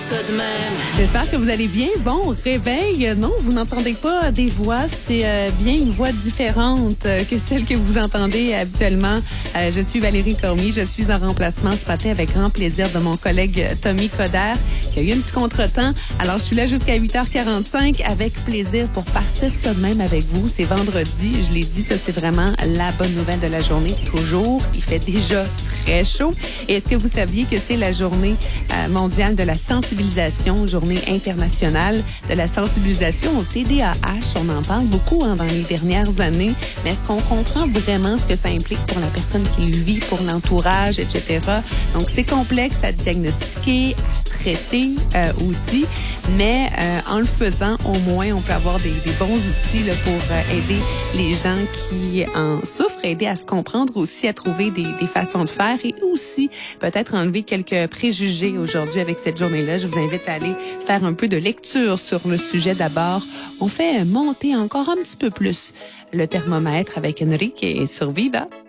ça de même. J'espère que vous allez bien. Bon réveil. Non, vous n'entendez pas des voix. C'est bien une voix différente que celle que vous entendez habituellement. Je suis Valérie Cormier. Je suis en remplacement ce matin avec grand plaisir de mon collègue Tommy Coderre qui a eu un petit contretemps. Alors, je suis là jusqu'à 8h45 avec plaisir pour partir ça de même avec vous. C'est vendredi. Je l'ai dit, ça, c'est vraiment la bonne nouvelle de la journée. Toujours, il fait déjà très chaud. Et est-ce que vous saviez que c'est la journée mondiale de la sensibilisation, journée internationale de la sensibilisation au TDAH? On en parle beaucoup dans les dernières années, mais est-ce qu'on comprend vraiment ce que ça implique pour la personne qui le vit, pour l'entourage, etc.? Donc, c'est complexe à diagnostiquer, à traiter aussi, mais en le faisant, au moins, on peut avoir des bons outils là, pour aider les gens qui en souffrent, aider à se comprendre aussi, à trouver des façons de faire et aussi peut-être enlever quelques préjugés aujourd'hui avec cette journée-là. Je vous invite à aller faire un peu de lecture sur le sujet d'abord. On fait monter encore un petit peu plus le thermomètre avec Enrique et sur Viva.